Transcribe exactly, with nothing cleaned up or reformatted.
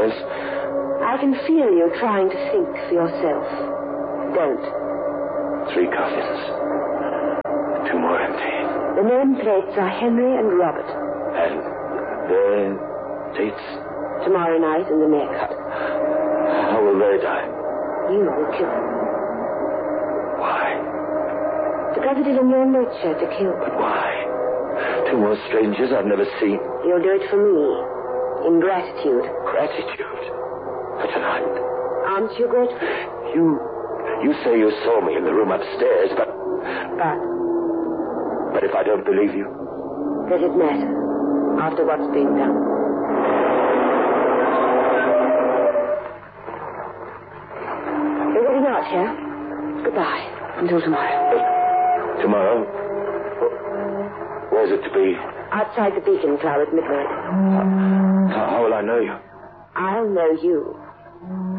Yes? I can feel you trying to think for yourself. Don't. Three coffins. Two more empty. The nameplates are Henry and Robert. And their dates? Tomorrow night and the next. How will they die? You will kill them. Why? Because it is in your nature to kill. But why? Two more strangers I've never seen. You'll do it for me. In gratitude. Gratitude? For tonight? Aren't you grateful? You... You say you saw me in the room upstairs, but... But? But if I don't believe you? Does it matter? After what's being done? You're getting out here. Goodbye. Until tomorrow. Tomorrow? Where's it to be? Outside the Beacon Club at midnight. How, how will I know you? I'll know you.